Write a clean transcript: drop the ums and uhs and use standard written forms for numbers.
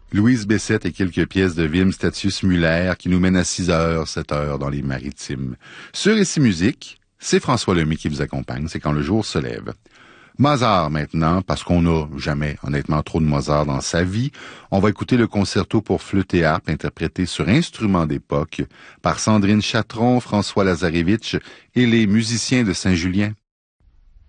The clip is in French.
Louise Bessette et quelques pièces de Wim Statius Müller qui nous mènent à 6 heures, 7 heures dans les maritimes. Sur Ici Musique, c'est François Lemay qui vous accompagne, c'est quand le jour se lève. Mozart maintenant, parce qu'on n'a jamais, honnêtement, trop de Mozart dans sa vie. On va écouter le concerto pour flûte et harpe interprété sur instrument d'époque par Sandrine Chatron, François Lazarevitch et les musiciens de Saint-Julien.